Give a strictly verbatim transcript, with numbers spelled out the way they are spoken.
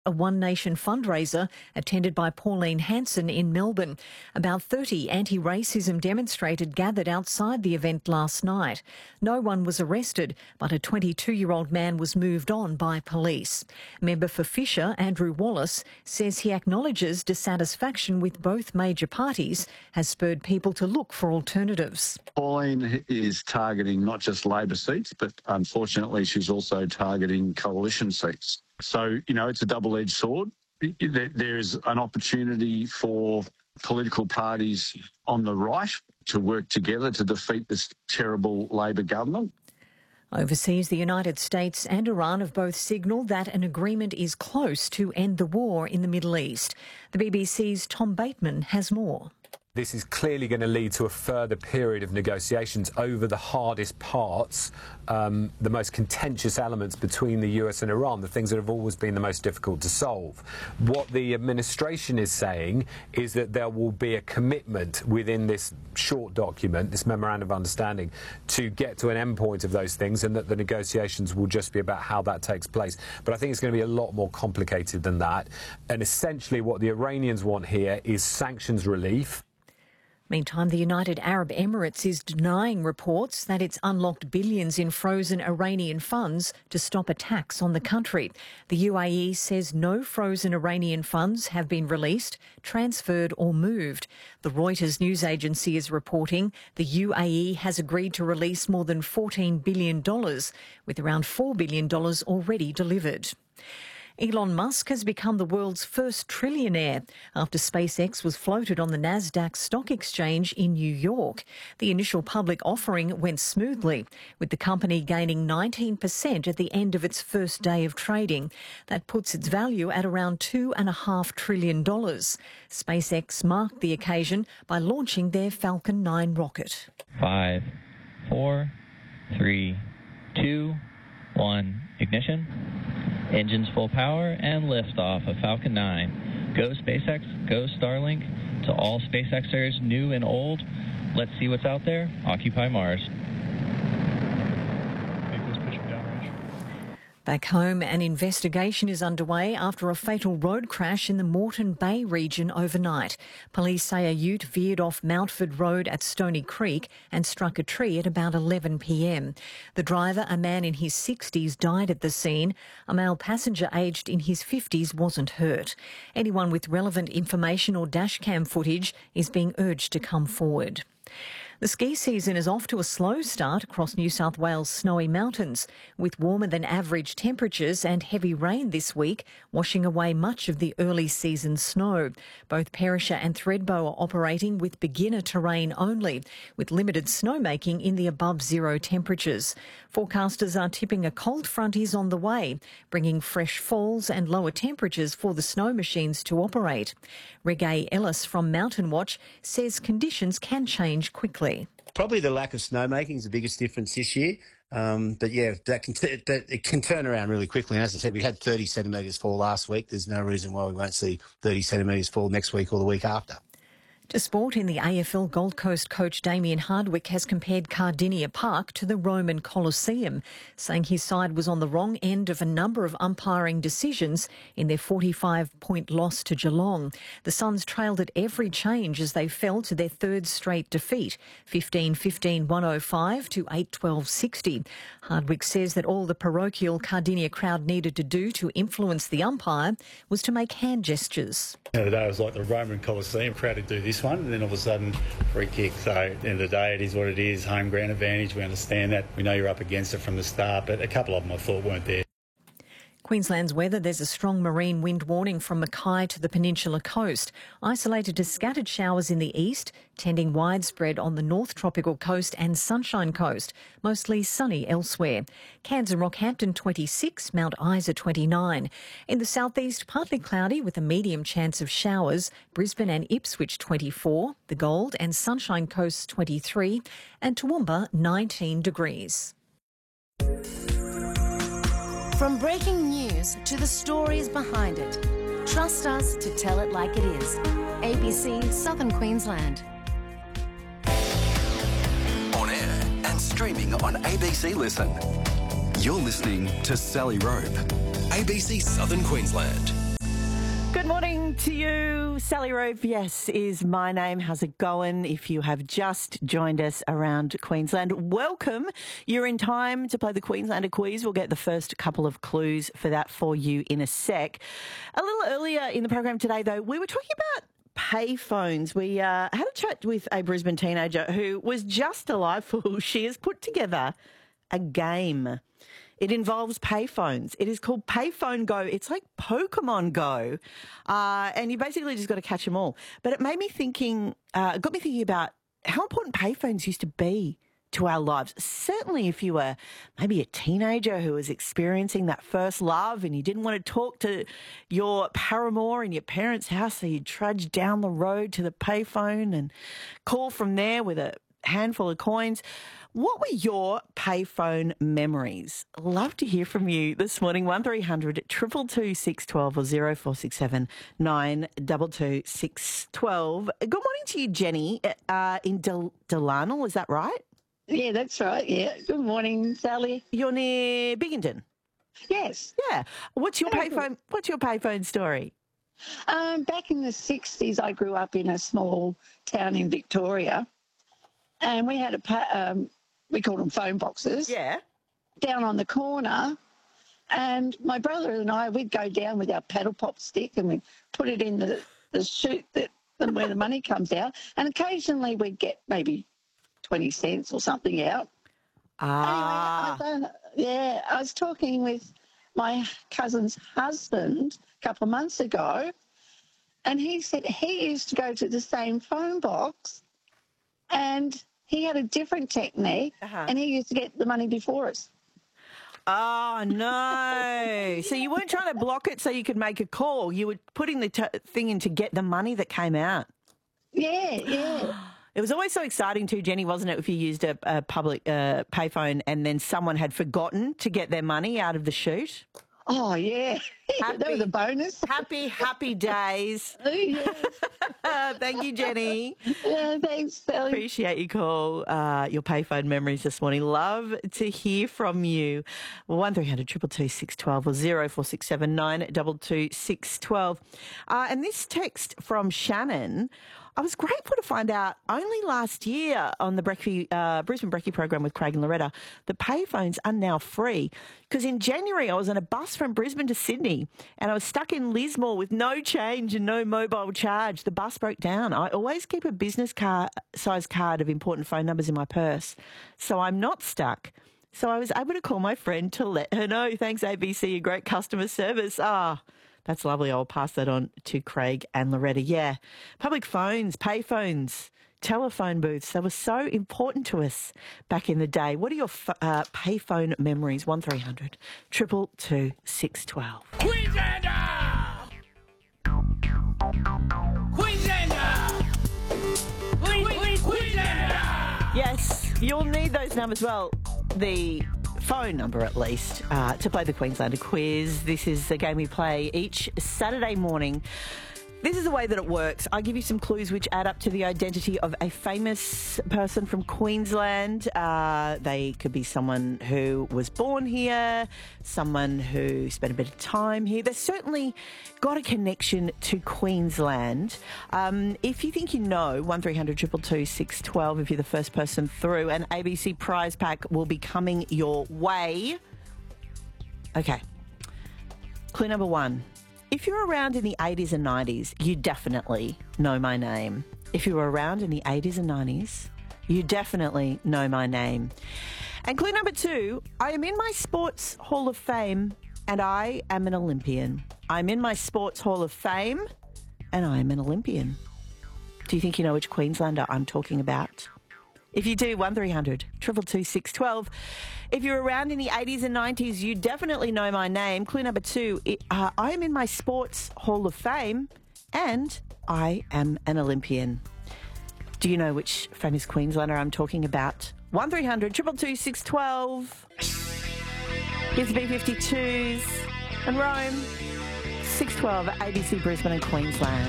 a One Nation fundraiser attended by Pauline Hanson in Melbourne. About thirty anti-racism demonstrators gathered outside the event last night. No one was arrested, but a twenty-two-year-old man was moved on by police. Member for Fisher, Andrew Wallace, says he acknowledges dissatisfaction with both major parties has spurred people to look for alternatives. Pauline is targeting not just Labor seats, but unfortunately she's also targeting coalition seats. So, you know, it's a double-edged sword. There is an opportunity for political parties on the right to work together to defeat this terrible Labor government. Overseas, the United States and Iran have both signalled that an agreement is close to end the war in the Middle East. The B B C's Tom Bateman has more. This is clearly going to lead to a further period of negotiations over the hardest parts, um, the most contentious elements between the U S and Iran, the things that have always been the most difficult to solve. What the administration is saying is that there will be a commitment within this short document, this memorandum of understanding, to get to an endpoint of those things, and that the negotiations will just be about how that takes place. But I think it's going to be a lot more complicated than that. And essentially what the Iranians want here is sanctions relief. Meantime, the United Arab Emirates is denying reports that it's unlocked billions in frozen Iranian funds to stop attacks on the country. The U A E says no frozen Iranian funds have been released, transferred or moved. The Reuters news agency is reporting the U A E has agreed to release more than fourteen billion dollars, with around four billion dollars already delivered. Elon Musk has become the world's first trillionaire after SpaceX was floated on the Nasdaq Stock Exchange in New York. The initial public offering went smoothly, with the company gaining nineteen percent at the end of its first day of trading. That puts its value at around two point five trillion dollars. SpaceX marked the occasion by launching their Falcon nine rocket. Five, four, three, two, one, ignition. Engines full power and liftoff of Falcon nine. Go SpaceX, go Starlink. To all SpaceXers, new and old, let's see what's out there. Occupy Mars. Back home, an investigation is underway after a fatal road crash in the Moreton Bay region overnight. Police say a ute veered off Mountford Road at Stony Creek and struck a tree at about eleven p m. The driver, a man in his sixties, died at the scene. A male passenger aged in his fifties wasn't hurt. Anyone with relevant information or dashcam footage is being urged to come forward. The ski season is off to a slow start across New South Wales' snowy mountains, with warmer than average temperatures and heavy rain this week washing away much of the early season snow. Both Perisher and Thredbo are operating with beginner terrain only, with limited snowmaking in the above zero temperatures. Forecasters are tipping a cold front is on the way, bringing fresh falls and lower temperatures for the snow machines to operate. Reggae Ellis from Mountain Watch says conditions can change quickly. Probably the lack of snowmaking is the biggest difference this year. Um, but yeah, that can, t- that it can turn around really quickly. And as I said, we had thirty centimetres fall last week. There's no reason why we won't see thirty centimetres fall next week or the week after. To sport, in the A F L, Gold Coast coach Damien Hardwick has compared Cardinia Park to the Roman Colosseum, saying his side was on the wrong end of a number of umpiring decisions in their forty-five point loss to Geelong. The Suns trailed at every change as they fell to their third straight defeat, fifteen fifteen one oh five to eight twelve sixty. Hardwick says that all the parochial Cardinia crowd needed to do to influence the umpire was to make hand gestures. The other day it was like the Roman Colosseum, crowd to do this one, and then all of a sudden free kick. So at the end of the day, it is what it is. Home ground advantage, we understand that. We know you're up against it from the start, but a couple of them I thought weren't there. Queensland's weather, there's a strong marine wind warning from Mackay to the Peninsula coast. Isolated to scattered showers in the east, tending widespread on the North Tropical Coast and Sunshine Coast, mostly sunny elsewhere. Cairns and Rockhampton twenty-six, Mount Isa twenty-nine. In the southeast, partly cloudy with a medium chance of showers. Brisbane and Ipswich twenty-four, the Gold and Sunshine Coast twenty-three, and Toowoomba nineteen degrees. From breaking news to the stories behind it, trust us to tell it like it is. A B C Southern Queensland. On air and streaming on A B C Listen. You're listening to Sally Rope, A B C Southern Queensland. Good morning to you. Sally Rope, yes, is my name. How's it going? If you have just joined us around Queensland, welcome. You're in time to play the Queenslander quiz. We'll get the first couple of clues for that for you in a sec. A little earlier in the program today, though, we were talking about payphones. We uh, had a chat with a Brisbane teenager who was just delightful. She has put together a game. It involves payphones. It is called Payphone Go. It's like Pokemon Go. Uh, and you basically just got to catch them all. But it made me thinking, uh, it got me thinking about how important payphones used to be to our lives. Certainly if you were maybe a teenager who was experiencing that first love and you didn't want to talk to your paramour in your parents' house, so you'd trudge down the road to the payphone and call from there with a handful of coins. What were your payphone memories? Love to hear from you this morning. one three hundred two two two six one two or zero four six seven nine two two six one two. Good morning to you, Jenny, uh, in Del- Delanal, is that right? Yeah, that's right, yeah. Good morning, Sally. You're near Binghamton? Yes. Yeah. What's your payphone, what's your payphone story? Um, back in the sixties, I grew up in a small town in Victoria, and we had a, pa- um, we called them phone boxes. Yeah. Down on the corner, and my brother and I, we'd go down with our paddle pop stick and we'd put it in the, the chute that where the money comes out, and occasionally we'd get maybe twenty cents or something out. Ah. Anyway, I, yeah, I was talking with my cousin's husband a couple of months ago, and he said he used to go to the same phone box and he had a different technique, uh-huh. and he used to get the money before us. Oh, no. So you weren't trying to block it so you could make a call. You were putting the t- thing in to get the money that came out. Yeah, yeah. It was always so exciting too, Jenny, wasn't it, if you used a, a public uh, payphone and then someone had forgotten to get their money out of the chute? Oh, yeah. Happy, that was a bonus. Happy, happy days. Oh, yeah. Thank you, Jenny. Yeah, thanks, Sally. Appreciate your call, uh, your payphone memories this morning. Love to hear from you. one three hundred two two two six one two or zero four six seven nine two two six one two. Uh, and this text from Shannon, I was grateful to find out only last year on the Brekkie, uh, Brisbane Brekkie program with Craig and Loretta that payphones are now free. Because in January I was on a bus from Brisbane to Sydney and I was stuck in Lismore with no change and no mobile charge. The bus broke down. I always keep a business card, size card of important phone numbers in my purse, so I'm not stuck. So I was able to call my friend to let her know. Thanks, A B C, a great customer service. Ah. That's lovely. I'll pass that on to Craig and Loretta. Yeah, public phones, pay phones, telephone booths, they were so important to us back in the day. What are your uh, pay phone memories? one three hundred two two two six one two. Queenslander! Queenslander! Queen, Queen, Queenslander! Yes, you'll need those numbers. Well, the phone number at least, uh, to play the Queenslander quiz. This is a game we play each Saturday morning. This is the way that it works. I give you some clues which add up to the identity of a famous person from Queensland. Uh, they could be someone who was born here, someone who spent a bit of time here. They've certainly got a connection to Queensland. Um, if you think you know, one three hundred two two two six one two, if you're the first person through, an A B C prize pack will be coming your way. Okay. Clue number one. If you're around in the eighties and nineties, you definitely know my name. If you were around in the eighties and nineties, you definitely know my name. And clue number two, I am in my Sports Hall of Fame and I am an Olympian. I'm in my Sports Hall of Fame and I am an Olympian. Do you think you know which Queenslander I'm talking about? If you do, one three hundred two two two six one two. If you're around in the eighties and nineties, you definitely know my name. Clue number two, it, uh, I am in my Sports Hall of Fame and I am an Olympian. Do you know which famous Queenslander I'm talking about? one three hundred two two two six one two. Here's the B fifty-twos and Rome. six twelve, A B C Brisbane and Queensland.